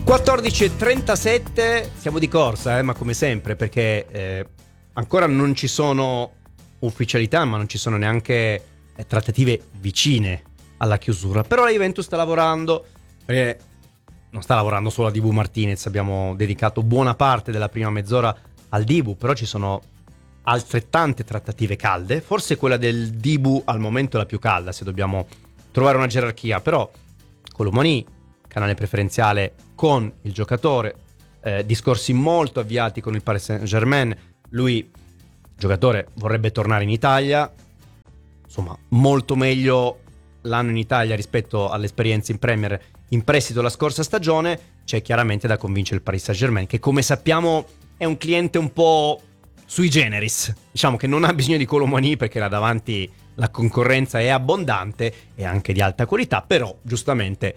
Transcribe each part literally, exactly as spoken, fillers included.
quattordici e trentasette, siamo di corsa, eh, ma come sempre, perché eh, ancora non ci sono ufficialità, ma non ci sono neanche eh, trattative vicine alla chiusura. Però la Juventus sta lavorando, perché non sta lavorando solo a Dibu Martinez, abbiamo dedicato buona parte della prima mezz'ora al Dibu, però ci sono altrettante trattative calde, forse quella del Dibu al momento è la più calda, se dobbiamo trovare una gerarchia, però Colomoni, canale preferenziale con il giocatore, eh, discorsi molto avviati con il Paris Saint-Germain, lui, giocatore, vorrebbe tornare in Italia, insomma molto meglio l'anno in Italia rispetto all'esperienza in Premier in prestito la scorsa stagione. C'è chiaramente da convincere il Paris Saint-Germain, che come sappiamo è un cliente un po' sui generis, diciamo che non ha bisogno di Colomani perché là davanti la concorrenza è abbondante e anche di alta qualità, però giustamente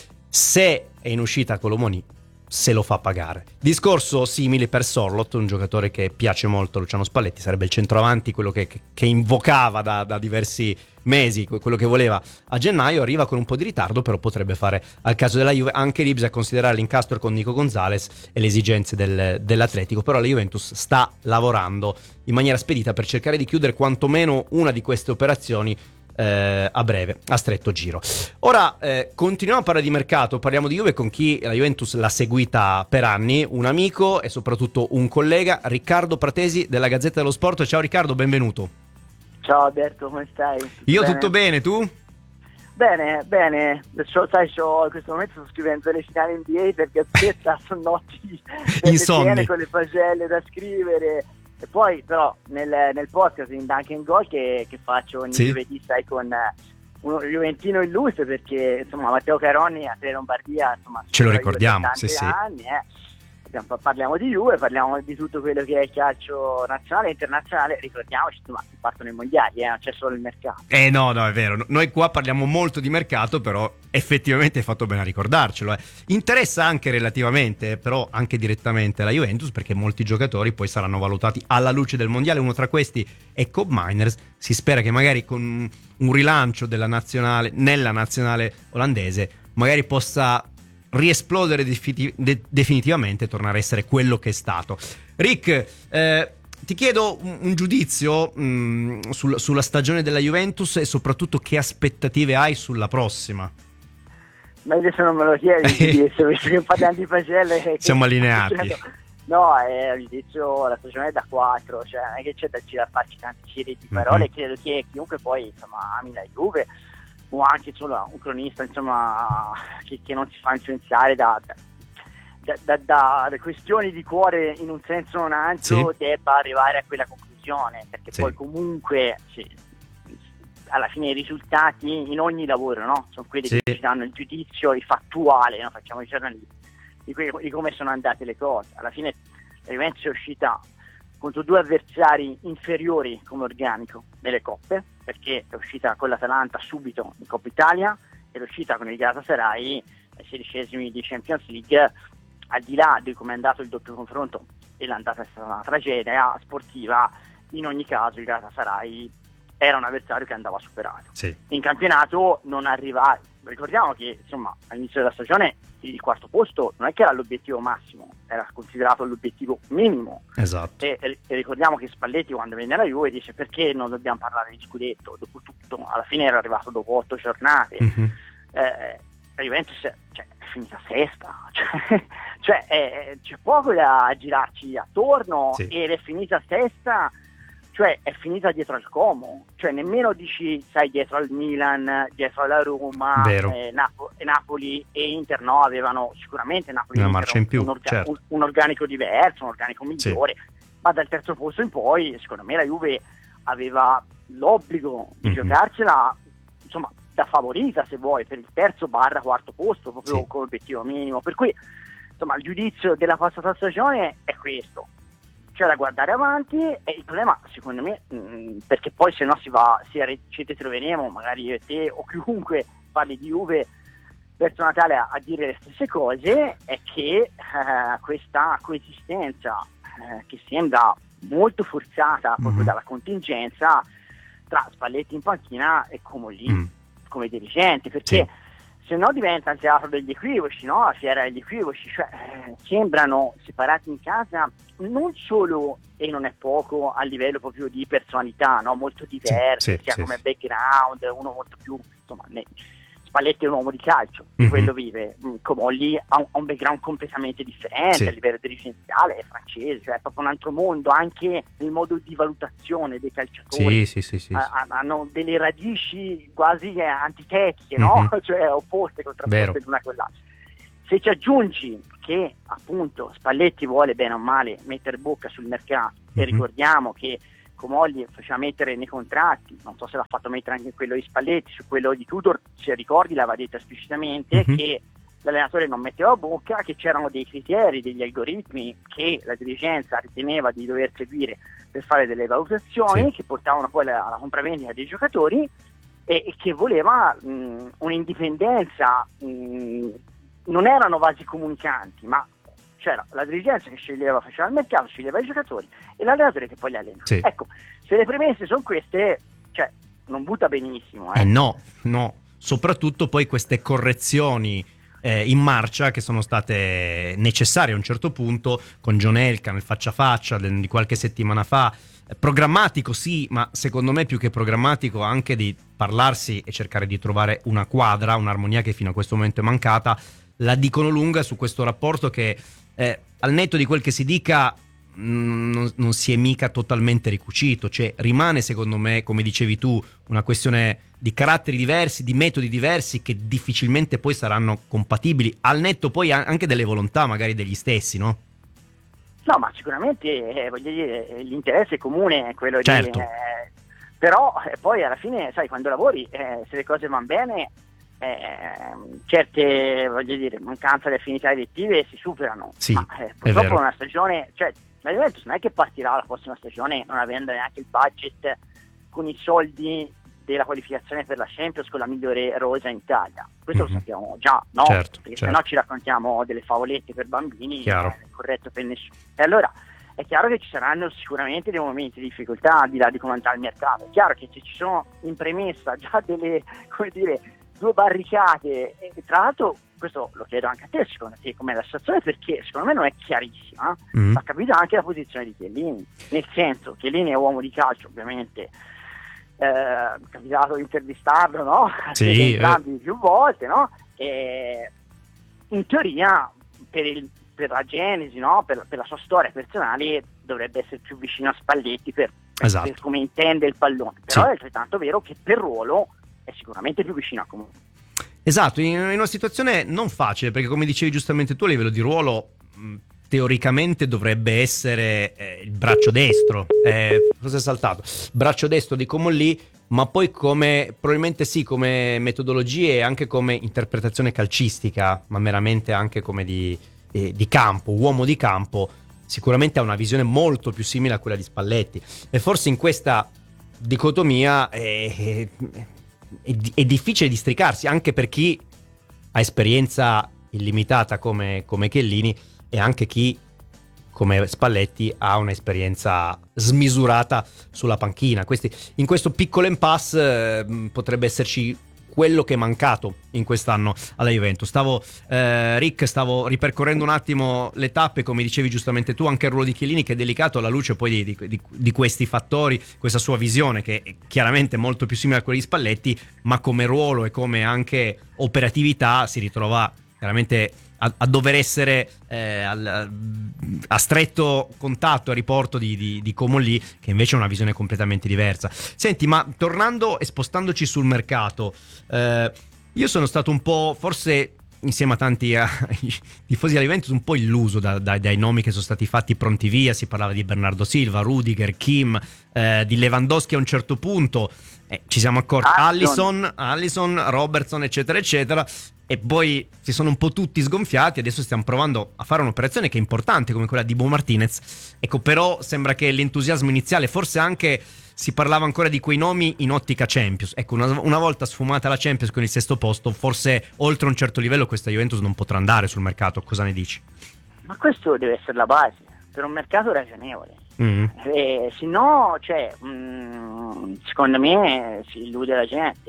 se è in uscita Colomani se lo fa pagare. Discorso simile per Sorloth, un giocatore che piace molto a Luciano Spalletti, sarebbe il centroavanti, quello che, che, che invocava da, da diversi mesi, quello che voleva a gennaio. Arriva con un po' di ritardo, però potrebbe fare al caso della Juve. Anche lì bisogna considerare l'incastro con Nico Gonzalez e le esigenze del, dell'Atletico, però la Juventus sta lavorando in maniera spedita per cercare di chiudere quantomeno una di queste operazioni Eh, a breve, a stretto giro. Ora eh, continuiamo a parlare di mercato, parliamo di Juve con chi la Juventus l'ha seguita per anni, un amico e soprattutto un collega, Riccardo Pratesi della Gazzetta dello Sport. Ciao Riccardo, benvenuto. Ciao Alberto, come stai? Io bene? Tutto bene, tu? Bene, bene. Adesso, sai, so, in questo momento sto scrivendo le finali N B A per Gazzetta, sono notti insonni con le pagelle da scrivere. E poi però nel, nel podcast in Duncan Goal che, che faccio ogni sì. giovedì, sai, con uno Juventino illustre, perché insomma Matteo Caronni a Tele Lombardia, insomma, ce lo ricordiamo, tanti sì, anni, eh. Parliamo di Juve, parliamo di tutto quello che è il calcio nazionale e internazionale. Ricordiamoci, insomma, che partono i mondiali, eh, non c'è solo il mercato. Eh no, no, è vero. Noi qua parliamo molto di mercato, però effettivamente hai fatto bene a ricordarcelo. Eh. Interessa anche relativamente, però anche direttamente la Juventus, perché molti giocatori poi saranno valutati alla luce del mondiale. Uno tra questi è Kob Miners. Si spera che magari con un rilancio della nazionale, nella nazionale olandese, magari possa riesplodere definitiv- de- definitivamente, tornare a essere quello che è stato. Rick, eh, ti chiedo un, un giudizio mh, sul, sulla stagione della Juventus e soprattutto che aspettative hai sulla prossima. Meglio se non me lo chiedi, visto che parliamo di pagelle. Siamo allineati. No, è giudizio, la stagione è da quattro, cioè non è che c'è da girare a farci tanti giri di parole. Mm-hmm. Credo che chiunque poi insomma ami la Juve, o anche solo un cronista, insomma, che, che non si fa influenzare da, da, da, da, da questioni di cuore in un senso o un altro, sì, debba arrivare a quella conclusione, perché sì, poi comunque sì, alla fine i risultati in ogni lavoro, no? Sono quelli sì, che ci danno il giudizio, il fattuale, no? Facciamo i giornalisti, di, que- di come sono andate le cose. Alla fine la Juventus è uscita contro due avversari inferiori come organico nelle coppe, perché è uscita con l'Atalanta subito in Coppa Italia e è uscita con il Galatasaray ai sedicesimi di Champions League. Al di là di come è andato il doppio confronto e l'andata è stata una tragedia sportiva, in ogni caso il Galatasaray era un avversario che andava superato. Sì. In campionato non arriva, ricordiamo che insomma all'inizio della stagione il quarto posto non è che era l'obiettivo massimo, era considerato l'obiettivo minimo. Esatto. E, e, e ricordiamo che Spalletti, quando venne alla Juve, dice: perché non dobbiamo parlare di scudetto? Dopo tutto, alla fine era arrivato dopo otto giornate. Mm-hmm. Eh, la Juventus, cioè, è finita sesta, cioè, cioè è, c'è poco da girarci attorno, sì, ed è finita sesta. Cioè è finita dietro al Como, cioè nemmeno dici sai dietro al Milan, dietro alla Roma, eh, Napo- e Napoli e Inter no, avevano sicuramente Napoli una e marcia in più, un, orga- certo, un, un organico diverso, un organico migliore, sì, ma dal terzo posto in poi secondo me la Juve aveva l'obbligo di mm-hmm. giocarcela insomma da favorita, se vuoi, per il terzo barra quarto posto, proprio sì, come obiettivo minimo, per cui insomma il giudizio della passata stagione è questo. C'è da guardare avanti e il problema secondo me mh, perché poi se no si va si re- ci ritroveremo magari io e te o chiunque parli di Juve verso Natale a, a dire le stesse cose, è che eh, questa coesistenza eh, che sembra molto forzata proprio mm-hmm. dalla contingenza tra Spalletti in panchina e Comolli mm. come dirigente, perché sì, se no diventa il teatro degli equivoci, no? La fiera degli equivoci, cioè eh, sembrano separati in casa non solo, e non è poco, a livello proprio di personalità, no? Molto diverse, sì, sia sì, come sì. background, uno molto più, insomma, ne, Spalletti è un uomo di calcio, Mm-hmm. quello vive, Comolli ha un, ha un background completamente differente, sì, a livello dirigenziale, è francese, cioè è proprio un altro mondo, anche nel modo di valutazione dei calciatori, sì, sì, sì, sì, ha, hanno delle radici quasi eh, antitetiche, mm-hmm. no? Cioè opposte, contrapposte l'una con l'altra. Se ci aggiungi che appunto Spalletti vuole bene o male mettere bocca sul mercato, mm-hmm. e ricordiamo che Comolli faceva mettere nei contratti, non so se l'ha fatto mettere anche in quello di Spalletti, su quello di Tudor, se ricordi l'aveva detto esplicitamente, mm-hmm. che l'allenatore non metteva bocca, che c'erano dei criteri, degli algoritmi che la dirigenza riteneva di dover seguire per fare delle valutazioni, sì, che portavano poi alla, alla compravendita dei giocatori, e, e che voleva mh, un'indipendenza, mh, non erano vasi comunicanti, ma c'era la dirigenza che sceglieva, faceva il mercato, sceglieva i giocatori, e l'allenatore che poi li allena. Sì. Ecco, se le premesse sono queste, cioè non butta benissimo. Eh, eh no, no, soprattutto poi queste correzioni eh, in marcia che sono state necessarie a un certo punto, con John Elkann, nel faccia a faccia di qualche settimana fa, programmatico sì, ma secondo me più che programmatico anche di parlarsi e cercare di trovare una quadra, un'armonia che fino a questo momento è mancata. La dicono lunga su questo rapporto che eh, al netto di quel che si dica mh, non, non si è mica totalmente ricucito, cioè rimane secondo me, come dicevi tu, una questione di caratteri diversi, di metodi diversi che difficilmente poi saranno compatibili, al netto poi anche delle volontà magari degli stessi, no? No, ma sicuramente eh, voglio dire, l'interesse comune è quello, certo, di eh, però eh, poi alla fine, sai, quando lavori, eh, se le cose vanno bene, Eh, certe, voglio dire, mancanze di affinità elettive si superano, sì, ma eh, purtroppo una stagione, cioè la Juventus non è che partirà la prossima stagione non avendo neanche il budget con i soldi della qualificazione per la Champions con la migliore rosa in Italia, questo mm-hmm. lo sappiamo già, no? Certo, perché certo. sennò ci raccontiamo delle favolette per bambini, chiaro. Non è corretto per nessuno. E allora è chiaro che ci saranno sicuramente dei momenti di difficoltà al di là di come andrà il mercato, è chiaro che se ci sono in premessa già delle, come dire, due barricate, e tra l'altro questo lo chiedo anche a te, secondo te com'è la situazione, perché secondo me non è chiarissima, mm. ha capito anche la posizione di Chiellini, nel senso che Chiellini è uomo di calcio, ovviamente eh, è capitato di intervistarlo, no? Sì, entrambi eh. più volte, no? E in teoria per, il, per la genesi, no? per, per la sua storia personale dovrebbe essere più vicino a Spalletti per, esatto. per come intende il pallone, però sì. è altrettanto vero che per ruolo è sicuramente più vicino a Comune. Esatto, in una situazione non facile, perché come dicevi giustamente tu, a livello di ruolo mh, teoricamente dovrebbe essere eh, il braccio destro, eh, cosa è saltato? Braccio destro di Comolli, ma poi come, probabilmente sì, come metodologie e anche come interpretazione calcistica, ma meramente anche come di, eh, di campo, uomo di campo, sicuramente ha una visione molto più simile a quella di Spalletti, e forse in questa dicotomia eh, È, è difficile districarsi anche per chi ha esperienza illimitata come, come Chiellini, e anche chi come Spalletti ha un'esperienza smisurata sulla panchina. Questi, in questo piccolo impasse eh, potrebbe esserci quello che è mancato in quest'anno alla Juventus. Stavo, eh, Rick, stavo ripercorrendo un attimo le tappe, come dicevi giustamente tu, anche il ruolo di Chiellini che è delicato alla luce poi di, di, di questi fattori, questa sua visione che è chiaramente molto più simile a quella di Spalletti, ma come ruolo e come anche operatività si ritrova chiaramente a, a dover essere eh, al, a stretto contatto e riporto di, di, di Comolli, che invece ha una visione completamente diversa. Senti, ma tornando e spostandoci sul mercato, eh, io sono stato un po', forse insieme a tanti eh, tifosi della Juventus, un po' illuso da, da, dai nomi che sono stati fatti pronti via. Si parlava di Bernardo Silva, Rudiger, Kim, eh, di Lewandowski a un certo punto, eh, ci siamo accorti, Alisson, Alisson, Robertson, eccetera eccetera, e poi si sono un po' tutti sgonfiati. Adesso stiamo provando a fare un'operazione che è importante come quella di Bo Martinez, ecco, però sembra che l'entusiasmo iniziale, forse anche si parlava ancora di quei nomi in ottica Champions, ecco, una, una volta sfumata la Champions con il sesto posto, forse oltre un certo livello questa Juventus non potrà andare sul mercato. Cosa ne dici? Ma questo deve essere la base per un mercato ragionevole, mm. eh, se no, cioè, mh, secondo me si illude la gente, ecco.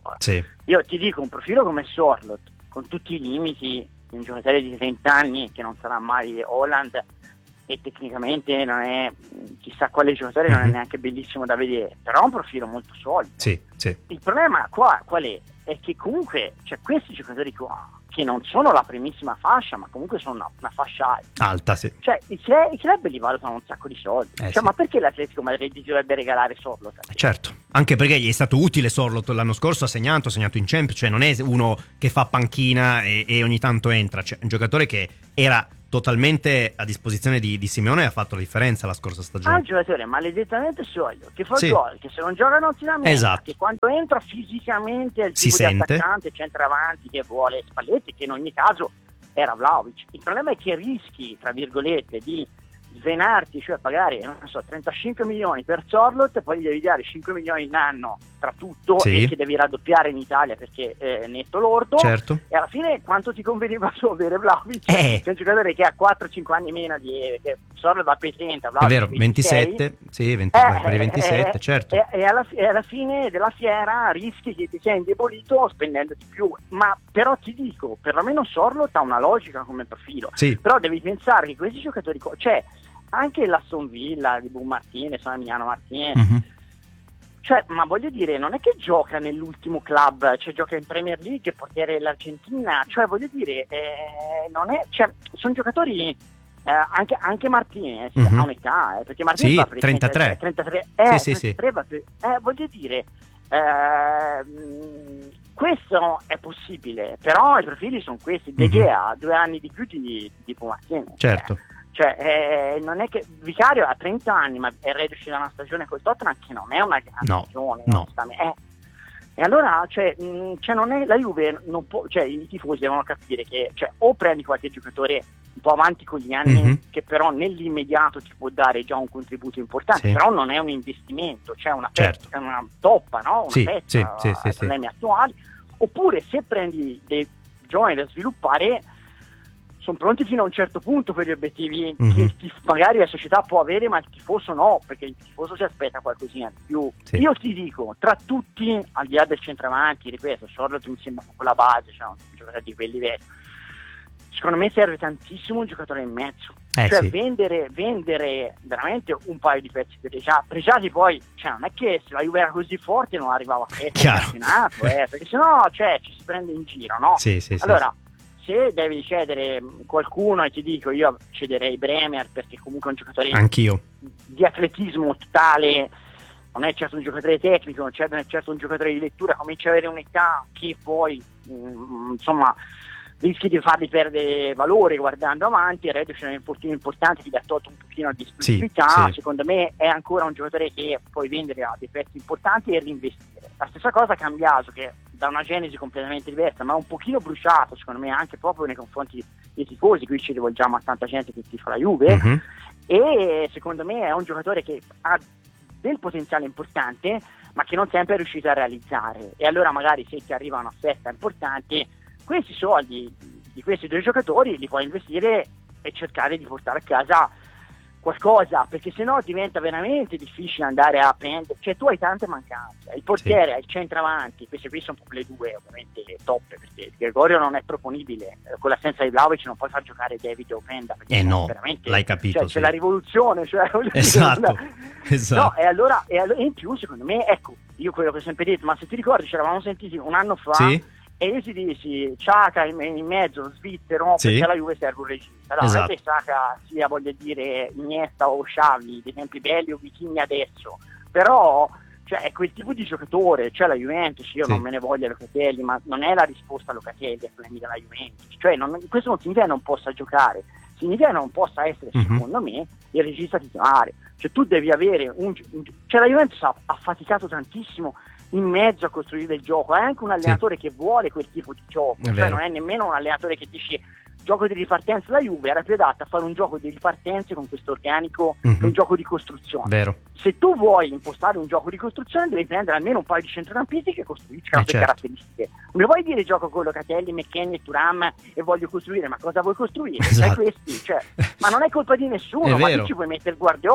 Sì. Io ti dico, un profilo come Sorloth, con tutti i limiti, un giocatore di trenta anni che non sarà mai Haaland, e tecnicamente non è chissà quale giocatore, mm-hmm. non è neanche bellissimo da vedere, però ha un profilo molto solido. Sì, sì. Il problema qua qual è? È che comunque, cioè, questi giocatori qua, che non sono la primissima fascia, ma comunque sono una, una fascia alta. Alta, sì. Cioè, i, club, i club li valutano un sacco di soldi. Eh, cioè, sì. ma perché l'Atletico Madrid ti dovrebbe regalare Sorloth? Certo, anche perché gli è stato utile Sorloth l'anno scorso, ha segnato, ha segnato in Champions, cioè non è uno che fa panchina e, e ogni tanto entra, cioè un giocatore che era totalmente a disposizione di, di Simeone e ha fatto la differenza la scorsa stagione. Ah, un giocatore maledettamente solido, che fa sì. gol, che se non gioca non si lamenta, esatto. che quando entra fisicamente è il si tipo sente. di attaccante centravanti che vuole Spalletti, che in ogni caso era Vlahovic. Il problema è che rischi, tra virgolette, di svenarti, cioè pagare, non so, trentacinque milioni per Sorloth, poi gli devi dare cinque milioni in anno tra tutto, sì. e che devi raddoppiare in Italia perché è netto lordo, certo. e alla fine quanto ti conveniva solo avere Vlahovic? Eh. C'è un giocatore che ha quattro cinque anni meno di che Sorloth va per trenta, È vero, ventisette, sì, venti, eh, per i ventisette, eh, certo. E, e, alla, e alla fine della fiera rischi che ti sia indebolito spendendo di più, ma però ti dico, perlomeno Sorloth ha una logica come profilo, sì. però devi pensare che questi giocatori, cioè anche l'Aston Villa di Bu Martinez, Emiliano Martinez, mm-hmm. cioè, ma voglio dire, non è che gioca nell'ultimo club, cioè gioca in Premier League, portiere l'Argentina, cioè voglio dire, eh, non è, cioè, sono giocatori, eh, anche, anche Martinez mm-hmm. ha un'età, eh, perché Martinez sì, va per trentatré. trentatré, eh, sì, sì, trentatré, va per, eh, voglio dire, eh, questo è possibile, però i profili sono questi, De Gea ha mm-hmm. due anni di più di, di Bu Martinez. Certo. Eh. Cioè, eh, non è che Vicario ha trenta anni, ma è reduce da una stagione col Tottenham che non è una grande no, stagione, no. eh. E allora, cioè, mh, cioè non è la Juve, non può, cioè i tifosi devono capire che, cioè, o prendi qualche giocatore un po' avanti con gli anni, mm-hmm. che però nell'immediato ti può dare già un contributo importante, sì. però non è un investimento, cioè una, certo. pezza, una toppa, no? Una sì, pezza sì, sì, ai sì, problemi sì. attuali. Oppure se prendi dei giovani da sviluppare, sono pronti fino a un certo punto per gli obiettivi mm-hmm. che magari la società può avere, ma il tifoso no, perché il tifoso si aspetta qualcosina di più. Sì. Io ti dico, tra tutti, al di là del centravanti, ripeto, Sorloth mi sembra con la base, cioè un giocatore di quel livello, secondo me serve tantissimo un giocatore in mezzo, eh, cioè sì. vendere, vendere veramente un paio di pezzi per Pregiati. Pregiati poi, cioè non è che se la Juve era così forte non arrivava a festa il campionato, eh, perché sennò cioè, ci si prende in giro, no? Sì, sì, allora, sì. se devi cedere qualcuno, e ti dico, io cederei Bremer perché comunque è un giocatore Anch'io. di atletismo totale, non è certo un giocatore tecnico, non è certo un giocatore di lettura, comincia ad avere un'età che poi mh, insomma rischi di farli perdere valore guardando avanti. Il Reduce è un infortunio importante, ti dà tolto un pochino di esplosività, sì, sì. secondo me è ancora un giocatore che puoi vendere a dei prezzi importanti e reinvestire. La stessa cosa Cambiaso, che da una genesi completamente diversa, ma un pochino bruciato secondo me anche proprio nei confronti dei tifosi, qui ci rivolgiamo a tanta gente che tifa la Juve, mm-hmm. e secondo me è un giocatore che ha del potenziale importante ma che non sempre è riuscito a realizzare, e allora magari se ti arriva una festa importante, questi soldi di questi due giocatori li puoi investire e cercare di portare a casa qualcosa, perché sennò diventa veramente difficile andare a prendere, cioè tu hai tante mancanze, il portiere, sì. il centravanti, queste qui sono le due ovviamente top, perché Gregorio non è proponibile, con l'assenza di Vlahovic non puoi far giocare David o Openda, perché eh no, veramente, l'hai capito, cioè, sì. c'è la rivoluzione, cioè, esatto, dire, esatto. No, e allora, e allora in più secondo me, ecco, io quello che ho sempre detto, ma se ti ricordi ci eravamo sentiti un anno fa, sì. e io ti dissi Xhaka in, in mezzo, svizzero, sì. perché la Juve serve un regista, no, esatto. non è che Xhaka sia, voglio dire, Iniesta o Xavi dei tempi belli o Vichini adesso, però cioè, è quel tipo di giocatore, cioè la Juventus, io sì. non me ne voglio Locatelli, ma non è la risposta a Locatelli ai problemi della Juventus, cioè non, questo non significa che non possa giocare, significa che non possa essere, mm-hmm. secondo me, il regista titolare, cioè tu devi avere un, un cioè la Juventus ha, ha faticato tantissimo in mezzo a costruire il gioco, è anche un allenatore sì. che vuole quel tipo di gioco, è cioè vero. non è nemmeno un allenatore che dice gioco di ripartenza. La Juve era più adatta a fare un gioco di ripartenza con questo organico, mm-hmm. un gioco di costruzione. Vero. Se tu vuoi impostare un gioco di costruzione devi prendere almeno un paio di centrocampisti che costruiscano eh, le certo. caratteristiche. Non mi vuoi dire gioco con Locatelli, McKennie e Thuram e voglio costruire, ma cosa vuoi costruire? Esatto. Sai questi, cioè, ma non è colpa di nessuno, è ma vero. tu ci puoi mettere Guardiola.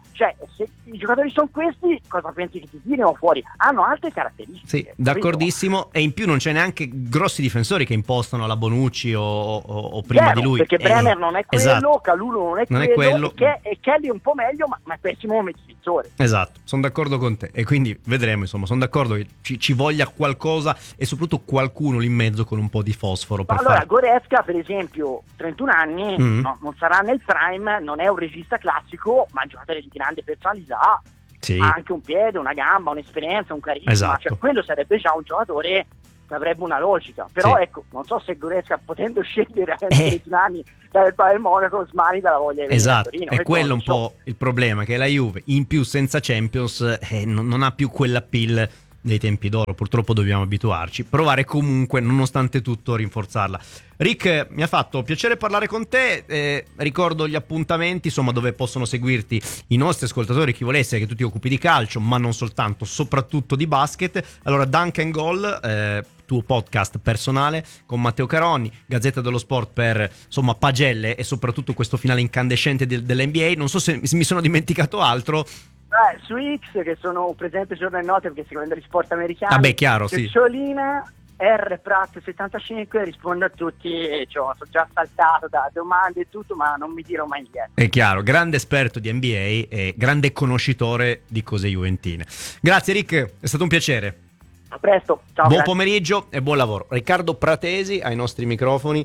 Cioè, se i giocatori sono questi, cosa pensi che ti tirino fuori? Hanno altre caratteristiche. Sì, d'accordissimo. E in più non c'è neanche grossi difensori che impostano la Bonucci o, o, o prima Vero, di lui. Perché Bremer eh, non è quello, esatto. Kalulu non è non quello, è quello. E, Ke- e Kelly è un po' meglio, ma, ma è pessimo come difensore. Esatto, sono d'accordo con te. E quindi vedremo, insomma, sono d'accordo che ci, ci voglia qualcosa e soprattutto qualcuno lì in mezzo con un po' di fosforo. Ma Per allora, fare... Goretzka, per esempio, trentuno anni, Mm. no, non sarà nel prime, non è un regista classico, ma è un giocatore di grande personalità. Sì. Ha anche un piede, una gamba, un'esperienza, un carisma, Esatto. cioè quello sarebbe già un giocatore che avrebbe una logica. Però Sì. ecco, non so se Goretzka, potendo scegliere a Eh. trentuno anni dal Bayern Monaco, smani dalla voglia di venire a Esatto, Torino. è Questo quello non un so. po' il problema, che la Juve in più senza Champions eh, non, non ha più quell'appeal dei tempi d'oro, purtroppo dobbiamo abituarci, provare comunque nonostante tutto a rinforzarla. Rick, mi ha fatto piacere parlare con te, eh, ricordo gli appuntamenti, insomma, dove possono seguirti i nostri ascoltatori, chi volesse, che tu ti occupi di calcio, ma non soltanto, soprattutto di basket. Allora, Dunk and Goal, eh, tuo podcast personale con Matteo Caronni, Gazzetta dello Sport per, insomma, pagelle e soprattutto questo finale incandescente del, dell'N B A. Non so se mi sono dimenticato altro. Eh, su X, che sono presente giorno e notte perché seguendo gli sport americani. Ah beh, chiaro, sì. Ciolina, R Pratt settantacinque, rispondo a tutti e cioè, sono già saltato da domande e tutto, ma non mi tiro mai indietro. È chiaro, grande esperto di N B A e grande conoscitore di cose juventine. Grazie Rick, è stato un piacere. A presto, ciao. Buon grazie. pomeriggio e buon lavoro. Riccardo Pratesi ai nostri microfoni.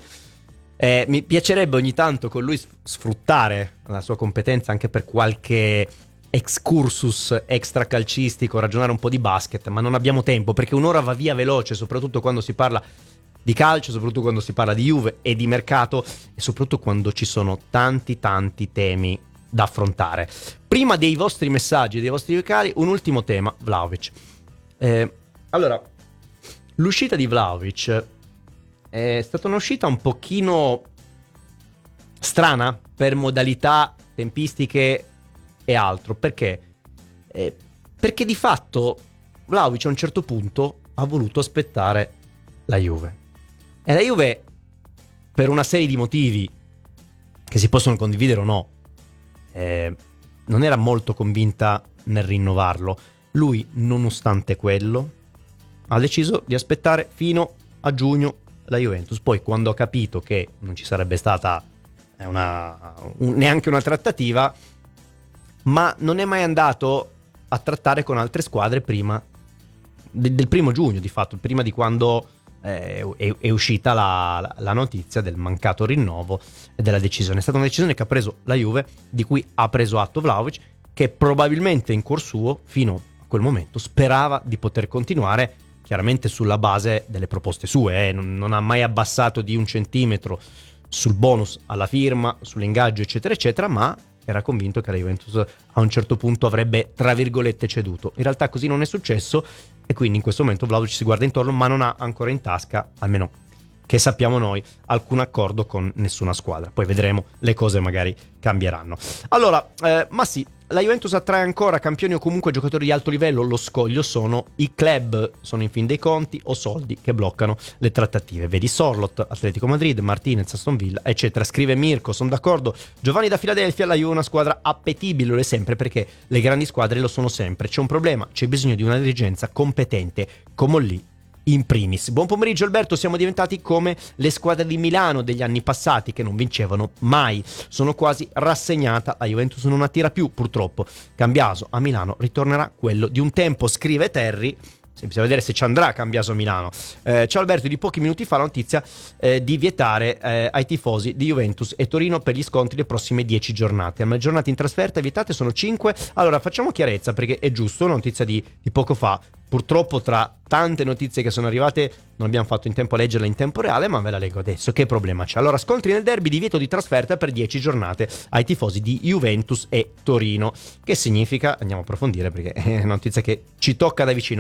Eh, mi piacerebbe ogni tanto con lui sfruttare la sua competenza anche per qualche excursus extracalcistico, ragionare un po' di basket, ma non abbiamo tempo perché un'ora va via veloce, soprattutto quando si parla di calcio, soprattutto quando si parla di Juve e di mercato e soprattutto quando ci sono tanti tanti temi da affrontare. Prima dei vostri messaggi, dei vostri vocali, un ultimo tema, Vlahovic. Eh, allora, l'uscita di Vlahovic è stata un'uscita un pochino strana per modalità, tempistiche e altro. Perché? Eh, perché di fatto Vlahovic a un certo punto ha voluto aspettare la Juve. E la Juve, per una serie di motivi che si possono condividere o no, eh, non era molto convinta nel rinnovarlo. Lui, nonostante quello, ha deciso di aspettare fino a giugno la Juventus. Poi, quando ha capito che non ci sarebbe stata una, un, neanche una trattativa, ma non è mai andato a trattare con altre squadre prima de, del primo giugno, di fatto, prima di quando eh, è, è uscita la, la notizia del mancato rinnovo e della decisione. È stata una decisione che ha preso la Juve, di cui ha preso atto Vlahovic, che probabilmente in cuor suo, fino a quel momento, sperava di poter continuare, chiaramente sulla base delle proposte sue, eh. non, non ha mai abbassato di un centimetro sul bonus alla firma, sull'ingaggio, eccetera, eccetera, ma era convinto che la Juventus a un certo punto avrebbe, tra virgolette, ceduto. In realtà così non è successo e quindi in questo momento Vlahovic si guarda intorno, ma non ha ancora in tasca, almeno che sappiamo noi, alcun accordo con nessuna squadra. Poi vedremo, le cose magari cambieranno. Allora, eh, ma sì, la Juventus attrae ancora campioni o comunque giocatori di alto livello. Lo scoglio sono i club, sono in fin dei conti, o soldi che bloccano le trattative. Vedi Sorlot, Atletico Madrid, Martinez, Aston Villa, eccetera. Scrive Mirko, sono d'accordo. Giovanni da Filadelfia, la Juve è una squadra appetibile, lo è sempre, perché le grandi squadre lo sono sempre. C'è un problema, c'è bisogno di una dirigenza competente, come lì in primis. Buon pomeriggio Alberto, siamo diventati come le squadre di Milano degli anni passati che non vincevano mai. Sono quasi rassegnata, la Juventus non attira più purtroppo. Cambiaso a Milano ritornerà quello di un tempo, scrive Terry. Se bisogna vedere se ci andrà Cambiaso a Milano. Eh, ciao Alberto, di pochi minuti fa la notizia eh, di vietare eh, ai tifosi di Juventus e Torino per gli scontri le prossime dieci giornate. Ma le giornate in trasferta vietate sono cinque. Allora facciamo chiarezza, perché è giusto, una notizia di, di poco fa. Purtroppo tra tante notizie che sono arrivate non abbiamo fatto in tempo a leggerla in tempo reale, ma ve la leggo adesso. Che problema c'è? Allora, scontri nel derby, divieto di trasferta per dieci giornate ai tifosi di Juventus e Torino. Che significa? Andiamo a approfondire perché è una notizia che ci tocca da vicino. Niente trasferta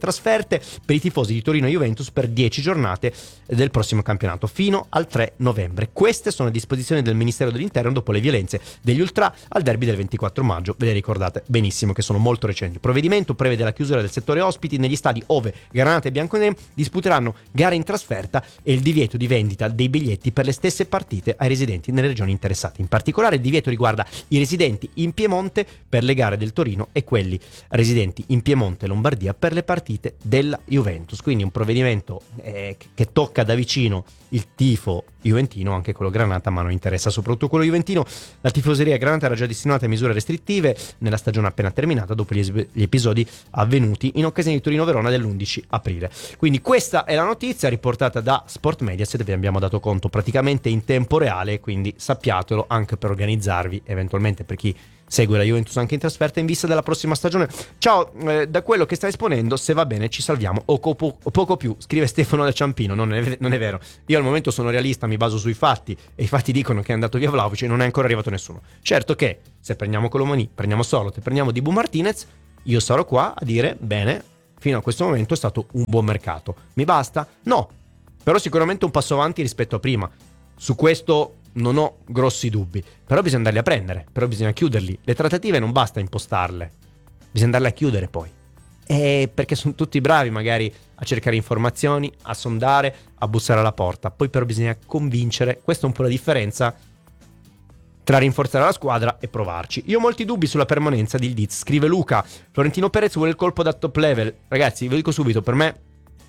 trasferte per i tifosi di Torino e Juventus per dieci giornate del prossimo campionato fino al tre novembre. Queste sono a disposizione del Ministero dell'Interno dopo le violenze degli ultra al derby del ventiquattro maggio. Ve le ricordate benissimo che sono molto recenti. Il provvedimento prevede la chiusura del settore ospiti negli stadi ove Granata e Bianconeri disputeranno gare in trasferta e il divieto di vendita dei biglietti per le stesse partite ai residenti nelle regioni interessate. In particolare il divieto riguarda i residenti in Piemonte per le gare del Torino e quelli residenti in Piemonte e Lombardia per le partite della Juventus. Quindi un provvedimento eh, che tocca da vicino il tifo juventino, anche quello Granata, ma non interessa soprattutto quello juventino. La tifoseria Granata era già destinata a misure restrittive nella stagione appena terminata dopo gli, es- gli episodi avvenuti in occasione di Torino-Verona dell'undici aprile. Quindi questa è la notizia riportata da Sport Mediaset, vi abbiamo dato conto praticamente in tempo reale, quindi sappiatelo anche per organizzarvi eventualmente per chi segue la Juventus anche in trasferta in vista della prossima stagione. Ciao, eh, da quello che stai esponendo, se va bene ci salviamo o, co- o poco più, scrive Stefano da Ciampino. Non è, non è vero, io al momento sono realista, mi baso sui fatti e i fatti dicono che è andato via Vlahovic e non è ancora arrivato nessuno. Certo che se prendiamo Colomani, prendiamo Sorloth e prendiamo Dibu Martinez, io sarò qua a dire bene, fino a questo momento è stato un buon mercato. Mi basta? No, però sicuramente un passo avanti rispetto a prima. Su questo non ho grossi dubbi, però bisogna andarli a prendere, però bisogna chiuderli. Le trattative non basta impostarle, bisogna andarle a chiudere poi, e perché sono tutti bravi magari a cercare informazioni, a sondare, a bussare alla porta, poi però bisogna convincere. Questa è un po' la differenza tra rinforzare la squadra e provarci. Io ho molti dubbi sulla permanenza di Ildiz, scrive Luca. Florentino Perez vuole il colpo da top level. Ragazzi, vi dico subito, per me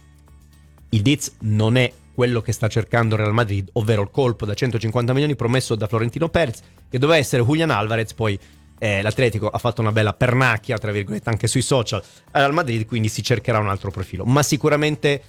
Ildiz non è quello che sta cercando Real Madrid, ovvero il colpo da centocinquanta milioni promesso da Florentino Perez, che doveva essere Julian Alvarez. Poi eh, l'Atletico ha fatto una bella pernacchia, tra virgolette, anche sui social al Madrid, quindi si cercherà un altro profilo. Ma sicuramente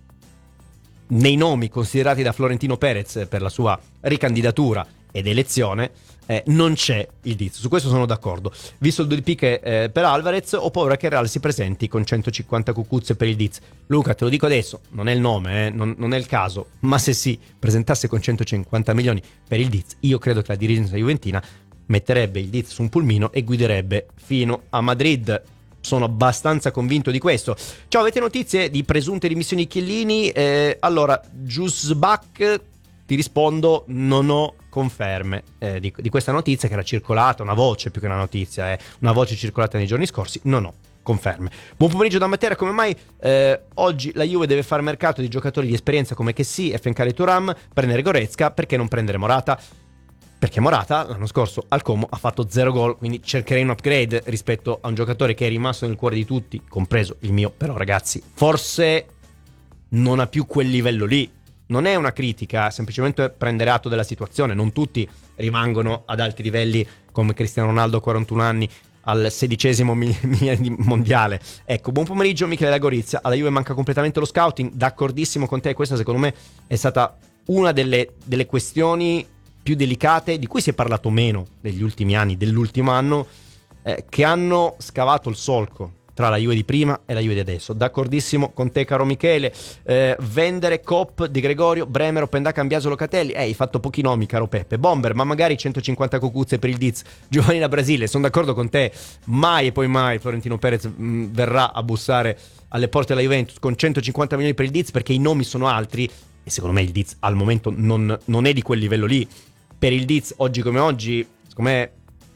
nei nomi considerati da Florentino Perez per la sua ricandidatura ed elezione eh, non c'è il Diz, su questo sono d'accordo. Visto il due di picche eh, per Alvarez, ho paura che il Real si presenti con centocinquanta cucuzze per il Diz. Luca, te lo dico adesso, non è il nome, eh, non, non è il caso, ma se si presentasse con centocinquanta milioni per il Diz, io credo che la dirigenza juventina metterebbe il Diz su un pulmino e guiderebbe fino a Madrid. Sono abbastanza convinto di questo. Ciao, avete notizie di presunte dimissioni di Chiellini? Eh, allora, Giusbach, ti rispondo, non ho conferme eh, di, di questa notizia che era circolata, una voce più che una notizia, eh, una voce circolata nei giorni scorsi, non ho conferme. Buon pomeriggio da Matera. Come mai eh, oggi la Juve deve fare mercato di giocatori di esperienza come Kessie e Fenkale Thuram, prendere Goretzka? Perché non prendere Morata? Perché Morata l'anno scorso al Como ha fatto zero gol, quindi cercherei un upgrade rispetto a un giocatore che è rimasto nel cuore di tutti, compreso il mio. Però ragazzi, forse non ha più quel livello lì. Non è una critica, semplicemente prendere atto della situazione. Non tutti rimangono ad alti livelli come Cristiano Ronaldo, quarantuno anni, al sedicesimo mondiale. Ecco, buon pomeriggio Michele da Gorizia. Alla Juve manca completamente lo scouting, d'accordissimo con te. Questa secondo me è stata una delle, delle questioni più delicate, di cui si è parlato meno negli ultimi anni, dell'ultimo anno, eh, che hanno scavato il solco tra la Juve di prima e la Juve di adesso. D'accordissimo con te, caro Michele. Eh, vendere Kopp, Di Gregorio, Bremer, Openda, Cambiaso, Locatelli. Eh, hai fatto pochi nomi, caro Peppe. Bomber, ma magari centocinquanta cucuzze per il Diz. Giovanni da Brasile, sono d'accordo con te. Mai e poi mai Florentino Perez mh, verrà a bussare alle porte della Juventus con centocinquanta milioni per il Diz, perché i nomi sono altri e secondo me il Diz al momento non, non è di quel livello lì. Per il Diz, oggi come oggi, secondo me,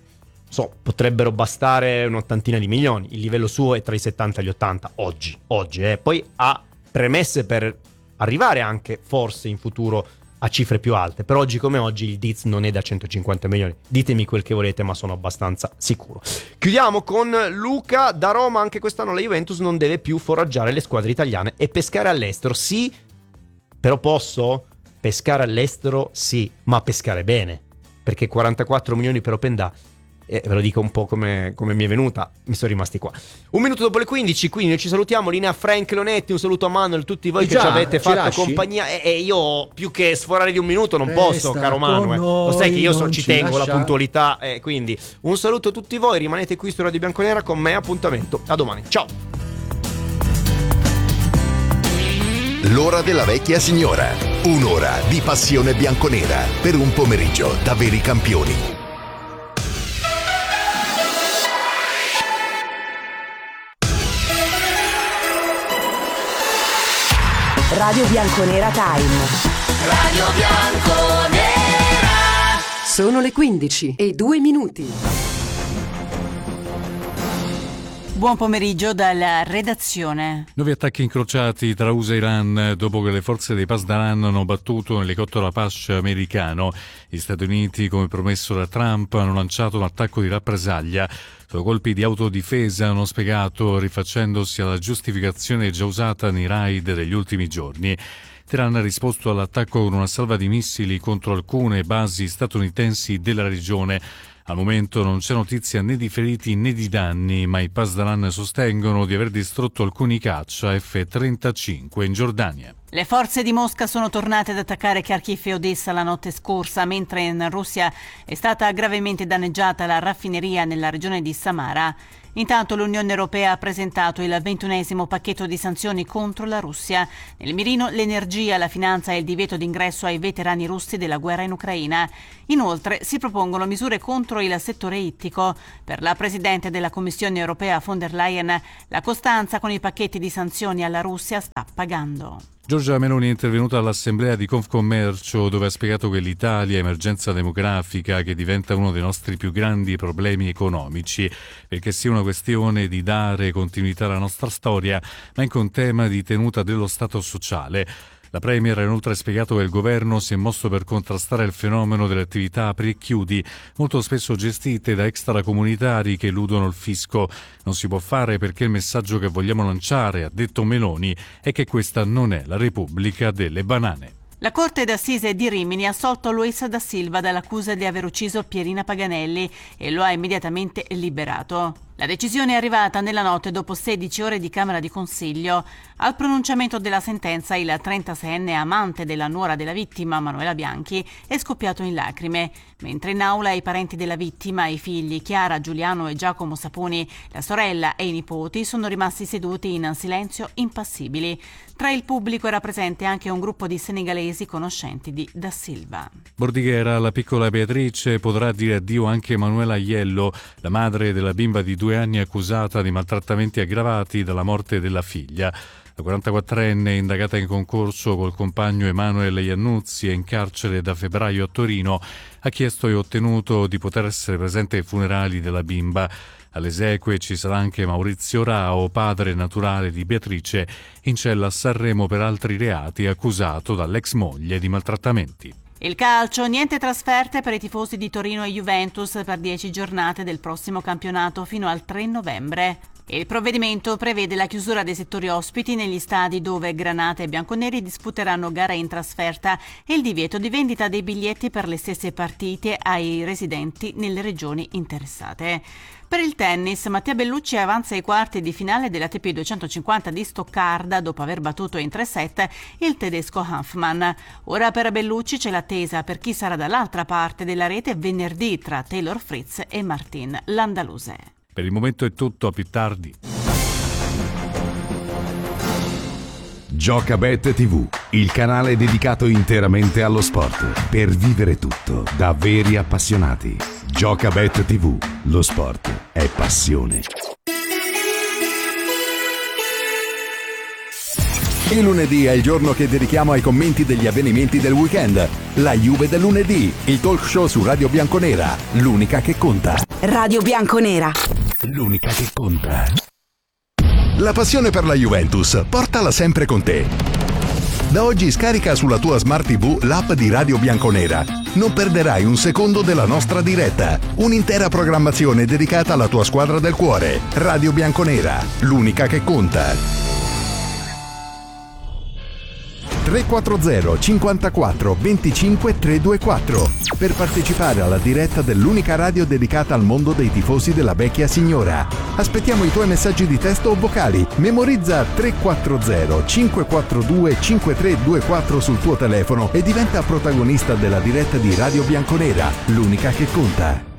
so, potrebbero bastare un'ottantina di milioni. Il livello suo è tra i settanta e gli ottanta, oggi, oggi eh. Poi ha premesse per arrivare anche, forse, in futuro a cifre più alte. Per oggi come oggi il Diz non è da centocinquanta milioni. Ditemi quel che volete, ma sono abbastanza sicuro. Chiudiamo con Luca da Roma. Anche quest'anno la Juventus non deve più foraggiare le squadre italiane e pescare all'estero. Sì, però posso... pescare all'estero sì, ma pescare bene, perché quarantaquattro milioni per Openda, eh, ve lo dico un po' come, come mi è venuta, mi sono rimasti qua. Un minuto dopo le quindici, quindi noi ci salutiamo. Linea Frank Leonetti, un saluto a Manuel, tutti voi e che già, ci avete ci fatto lasci? compagnia, e, e io più che sforare di un minuto non Resta posso, caro Manuel, lo sai che io so, ci tengo lascia. la puntualità, eh, quindi un saluto a tutti voi, rimanete qui su Radio Bianconera con me, appuntamento a domani, ciao. L'ora della vecchia signora, un'ora di passione bianconera per un pomeriggio da veri campioni. Radio Bianconera Time. Radio Bianconera. Sono le quindici e due minuti. Buon pomeriggio dalla redazione. Nuovi attacchi incrociati tra U S A e Iran dopo che le forze dei Pasdaran hanno battuto un elicottero Apache americano. Gli Stati Uniti, come promesso da Trump, hanno lanciato un attacco di rappresaglia. Sono colpi di autodifesa, hanno spiegato, rifacendosi alla giustificazione già usata nei raid degli ultimi giorni. Teheran ha risposto all'attacco con una salva di missili contro alcune basi statunitensi della regione. Al momento non c'è notizia né di feriti né di danni, ma i Pasdaran sostengono di aver distrutto alcuni caccia F trentacinque in Giordania. Le forze di Mosca sono tornate ad attaccare Kharkiv e Odessa la notte scorsa, mentre in Russia è stata gravemente danneggiata la raffineria nella regione di Samara. Intanto l'Unione Europea ha presentato il ventunesimo pacchetto di sanzioni contro la Russia. Nel mirino l'energia, la finanza e il divieto d'ingresso ai veterani russi della guerra in Ucraina. Inoltre si propongono misure contro il settore ittico. Per la Presidente della Commissione Europea von der Leyen, la costanza con i pacchetti di sanzioni alla Russia sta pagando. Giorgia Meloni è intervenuta all'assemblea di Confcommercio, dove ha spiegato che l'Italia è emergenza demografica che diventa uno dei nostri più grandi problemi economici, perché sia una questione di dare continuità alla nostra storia, ma anche un tema di tenuta dello Stato sociale. La Premier ha inoltre spiegato che il governo si è mosso per contrastare il fenomeno delle attività apri e chiudi, molto spesso gestite da extracomunitari che eludono il fisco. Non si può fare perché il messaggio che vogliamo lanciare, ha detto Meloni, è che questa non è la Repubblica delle banane. La Corte d'Assise di Rimini ha assolto Luis da Silva dall'accusa di aver ucciso Pierina Paganelli e lo ha immediatamente liberato. La decisione è arrivata nella notte dopo sedici ore di Camera di Consiglio. Al pronunciamento della sentenza il trentaseienne amante della nuora della vittima, Manuela Bianchi, è scoppiato in lacrime, mentre in aula i parenti della vittima, i figli Chiara, Giuliano e Giacomo Saponi, la sorella e i nipoti sono rimasti seduti in silenzio impassibili. Tra il pubblico era presente anche un gruppo di senegalesi conoscenti di Da Silva. Bordighera, la piccola Beatrice, potrà dire addio anche Manuela Aiello, la madre della bimba di due anni accusata di maltrattamenti aggravati dalla morte della figlia. La quarantaquattrenne, indagata in concorso col compagno Emanuele Iannuzzi, è in carcere da febbraio a Torino, ha chiesto e ottenuto di poter essere presente ai funerali della bimba. Alle esequie ci sarà anche Maurizio Rao, padre naturale di Beatrice, in cella a Sanremo per altri reati, accusato dall'ex moglie di maltrattamenti. Il calcio, niente trasferte per i tifosi di Torino e Juventus per dieci giornate del prossimo campionato fino al tre novembre. Il provvedimento prevede la chiusura dei settori ospiti negli stadi dove Granata e Bianconeri disputeranno gare in trasferta e il divieto di vendita dei biglietti per le stesse partite ai residenti nelle regioni interessate. Per il tennis, Mattia Bellucci avanza ai quarti di finale della A T P duecentocinquanta di Stoccarda dopo aver battuto in tre set il tedesco Hanfmann. Ora per Bellucci c'è l'attesa per chi sarà dall'altra parte della rete venerdì tra Taylor Fritz e Martin Landaluse. Per il momento è tutto, a più tardi. Giocabet tivù, il canale dedicato interamente allo sport, per vivere tutto da veri appassionati. Giocabet tivù, lo sport è passione. Il lunedì è il giorno che dedichiamo ai commenti degli avvenimenti del weekend. La Juve del lunedì, il talk show su Radio Bianconera, l'unica che conta. Radio Bianconera, l'unica che conta. La passione per la Juventus, portala sempre con te. Da oggi scarica sulla tua Smart tivù l'app di Radio Bianconera. Non perderai un secondo della nostra diretta. Un'intera programmazione dedicata alla tua squadra del cuore. Radio Bianconera, l'unica che conta. tre quattro zero cinquantaquattro venticinque trecentoventiquattro per partecipare alla diretta dell'unica radio dedicata al mondo dei tifosi della vecchia signora. Aspettiamo i tuoi messaggi di testo o vocali. Memorizza tre quattro zero cinque quattro due cinque tre due quattro sul tuo telefono e diventa protagonista della diretta di Radio Bianconera, l'unica che conta.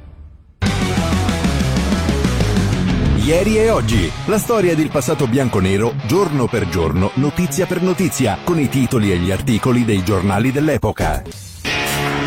Ieri e oggi, la storia del passato bianconero, giorno per giorno, notizia per notizia, con i titoli e gli articoli dei giornali dell'epoca.